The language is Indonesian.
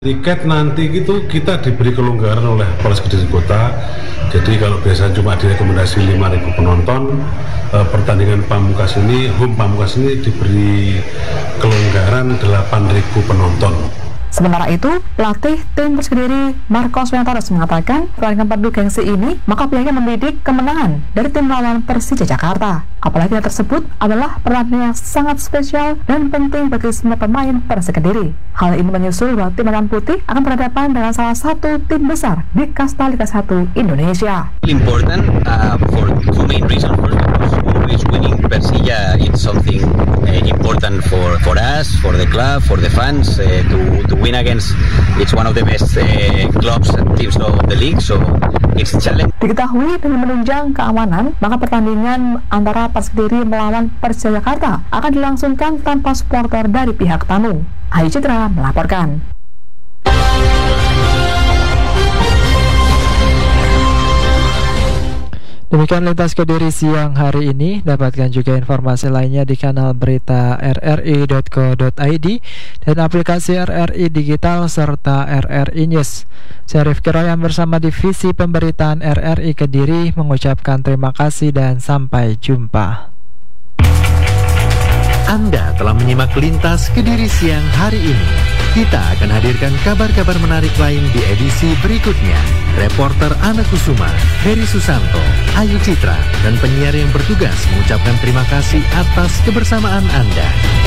Tiket nanti itu kita diberi kelonggaran oleh Polres Kediri Kota. Jadi kalau biasa cuma direkomendasi 5.000 penonton, pertandingan Pamungkas ini, home Pamungkas ini diberi kelonggaran 8.000 penonton. Sementara itu, pelatih tim Perskediri Marcos Leontaros mengatakan pertandingan padu gengsi ini maka pihaknya membidik kemenangan dari tim lawan Persija Jakarta. Apalagi hal tersebut adalah pertandingan yang sangat spesial dan penting bagi semua pemain Perskediri. Hal ini menyusul bahwa tim Merah Putih akan berhadapan dengan salah satu tim besar di kasta Liga 1 Indonesia. Important for two main reasons. First, because always winning Persija is something important for us, for the club, for the fans to win against it's one of the best clubs and teams of the league, so it's a challenge. Diketahui demi menunjang keamanan, maka pertandingan antara Perskediri melawan Persija Jakarta akan dilangsungkan tanpa supporter dari pihak tamu. Ayu Citra melaporkan. Demikian Lintas Kediri siang hari ini. Dapatkan juga informasi lainnya di kanal berita rri.co.id dan aplikasi RRI Digital serta RRI News. Saya Rifki Royan bersama Divisi Pemberitaan RRI Kediri mengucapkan terima kasih dan sampai jumpa. Anda telah menyimak Lintas Kediri siang hari ini. Kita akan hadirkan kabar-kabar menarik lain di edisi berikutnya. Reporter Ana Kusuma, Heri Susanto, Ayu Citra, dan penyiar yang bertugas mengucapkan terima kasih atas kebersamaan Anda.